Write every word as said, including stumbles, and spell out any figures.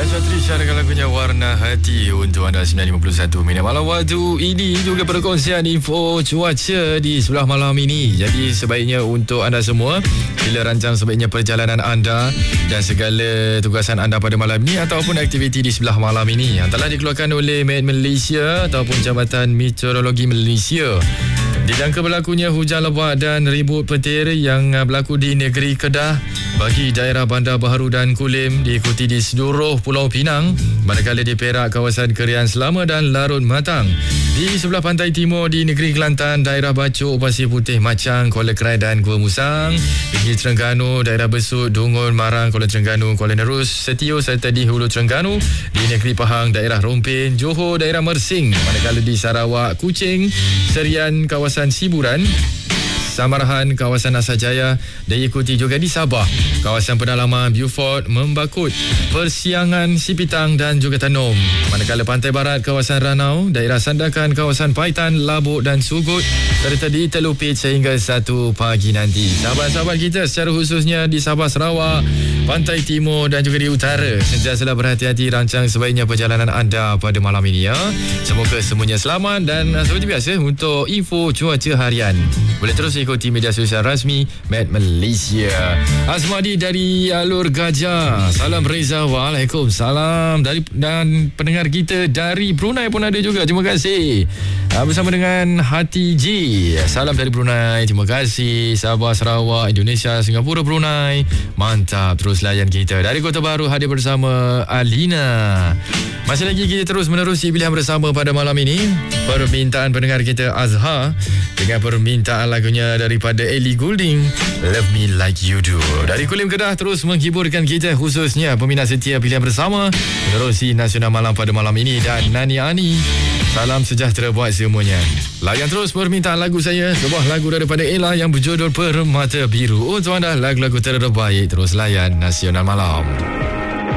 Najwa Trisha dengan lagunya Warna Hati untuk anda sembilan lima puluh satu minit malam waktu ini. Juga perkongsian info cuaca di sebelah malam ini. Jadi sebaiknya untuk anda semua, bila rancang sebaiknya perjalanan anda dan segala tugasan anda pada malam ini ataupun aktiviti di sebelah malam ini yang telah dikeluarkan oleh Met Malaysia ataupun Jabatan Meteorologi Malaysia. Dijangka berlakunya hujan lebat dan ribut petir yang berlaku di negeri Kedah bagi daerah Bandar Baharu dan Kulim, diikuti di seluruh Pulau Pinang, manakala di Perak, kawasan Kerian Selama dan Larut Matang. Di sebelah pantai timur di negeri Kelantan, daerah Bacok, Pasir Putih, Macang, Kuala Krai dan Gua Musang. Di Terengganu, daerah Besut, Dungun, Marang, Kuala Terengganu, Kuala Nerus, Setio serta di Hulu Terengganu. Di negeri Pahang, daerah Rompin, Johor, daerah Mersing, manakala di Sarawak, Kuching, Serian, kawasan Siburan, Samarahan, kawasan Asajaya, dan ikuti juga di Sabah, kawasan pedalaman Beaufort, Membakut, Persiangan, Sipitang dan juga Tanom. Manakala pantai barat, kawasan Ranau, daerah Sandakan, kawasan Paitan, Labuk dan Sugut, serta di Telupit sehingga satu pagi nanti. Sahabat-sahabat kita secara khususnya di Sabah, Sarawak, pantai timur dan juga di utara, sentiasalah berhati-hati rancang sebaiknya perjalanan anda pada malam ini ya. Semoga semuanya selamat dan seperti biasa untuk info cuaca harian boleh terus ikuti media sosial rasmi Met Malaysia. Azmadi dari Alur Gajah. Salam Reza. Waalaikumsalam. Dari dan pendengar kita dari Brunei pun ada juga. Terima kasih. Bersama dengan Hati G. Salam dari Brunei. Terima kasih. Sabah, Sarawak, Indonesia, Singapura, Brunei. Mantap. Terus layan kita. Dari Kota Baru hadir bersama Alina. Masih lagi kita terus menerusi pilihan bersama pada malam ini. Permintaan pendengar kita Azhar dengan permintaan lagunya daripada Ellie Goulding, Love Me Like You Do. Dari Kulim Kedah terus menghiburkan kita, khususnya peminat setia pilihan bersama menerusi Nasional Malam pada malam ini. Dan Nani Ani, salam sejahtera buat semuanya. Layan terus permintaan lagu saya, sebuah lagu daripada Ella yang berjudul Permata Biru. Untuk anda lagu-lagu terbaik, terus layan Nasional Malam.